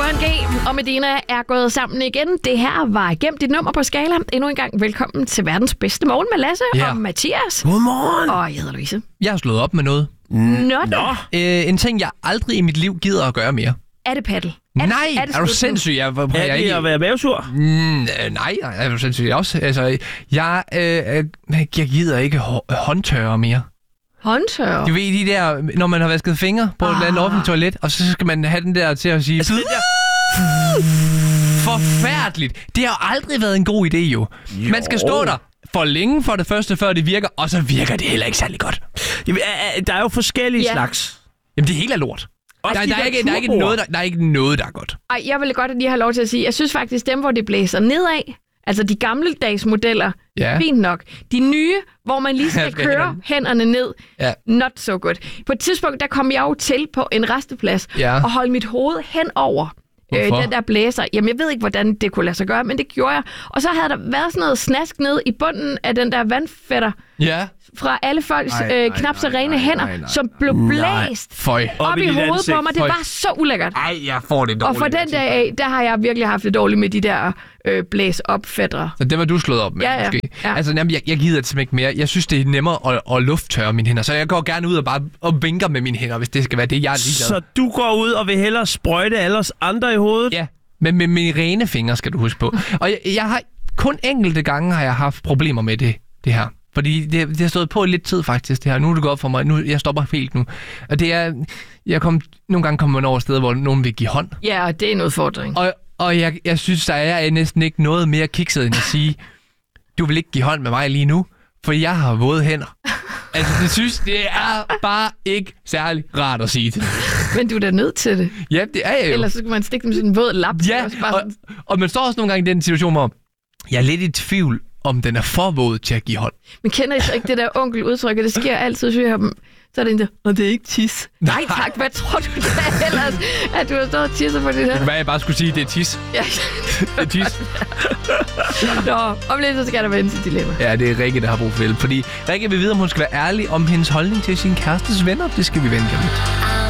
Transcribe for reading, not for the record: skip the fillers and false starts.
Johan G. og Medina er gået sammen igen. Det her var Gem dit nummer på Skala. Endnu en gang velkommen til verdens bedste morgen med Lasse og Mathias. Godmorgen. Og jeg hedder Louise. Jeg har slået op med noget. Nå. En ting, jeg aldrig i mit liv gider at gøre mere. Er det paddel? Nej, er du sindssyg? Er det at være mavesur? Nej, er du sindssyg også? Altså, jeg gider ikke håndtørre mere. Håndtørre? Du ved de der, når man har vasket fingre på et eller andet offentligt toilet, og så skal man have den der til at sige... Forfærdeligt. Det har jo aldrig været en god idé, jo. Man skal stå der for længe for det første, før det virker, og så virker det heller ikke særlig godt. Jamen, der er jo forskellige slags. Jamen, det er helt af lort. Der er ikke noget, der er godt. Ej, jeg vil godt lige have lov til at sige, jeg synes faktisk, dem, hvor det blæser nedad, altså de gammeldags modeller, fint nok. De nye, hvor man lige skal køre hænderne ned, not so good. På et tidspunkt, der kom jeg jo til på en resteplads og holde mit hoved henover den der blæser. Jamen, jeg ved ikke, hvordan det kunne lade sig gøre, men det gjorde jeg. Og så havde der været sådan noget snask ned i bunden af den der vandfætter. Ja. Fra alle folks knap så rene hænder, som blev blæst op i hovedet på mig. Det var så ulækkert. Ej, jeg får det dårligt. Og fra den dag af, der har jeg virkelig haft det dårligt med de der blæs-op-fætter. Så det var du slået op med, måske? Ja. Altså, jeg gider det simpelthen ikke mere. Jeg synes, det er nemmere at lufttørre mine hænder, så jeg går gerne ud og bare vinker med mine hænder, hvis det skal være det, jeg er ligeglad. Så du går ud og vil hellere sprøjte alle os andre i hovedet? Ja, men med mine rene fingre, skal du huske på. Og jeg har kun enkelte gange har jeg haft problemer med det her. Fordi det har stået på lidt tid faktisk, det her. Nu er det godt for mig. Jeg stopper helt nu. Og det er... nogle gange kommer man over steder, hvor nogen vil give hånd. Ja, og det er en udfordring. Og jeg synes, der er næsten ikke noget mere kikset end at sige, du vil ikke give hånd med mig lige nu, for jeg har våde hænder. Altså, det er bare ikke særlig rart at sige til det. Men du er da nødt til det. Ja, det er jeg jo. Ellers så skal man stikke dem sådan en våd lap. Ja, og man står også nogle gange i den situation, hvor jeg er lidt i tvivl, om den er for våd til at give hånd. Men kender I så ikke det der onkeludtryk, og det sker altid, så jeg dem. Så er det en der, og det er ikke tis. Nej tak, hvad tror du det er ellers, at du har stået og tisset på det der? Hvad jeg bare skulle sige, det er tis. Ja. Det er tis. Nå, om lidt så skal der være en til dilemma. Ja, det er Rikke, der har brug for hjælp. Fordi Rikke vil vide, om hun skal være ærlig om hendes holdning til sin kærestes venner. Det skal vi vente lidt.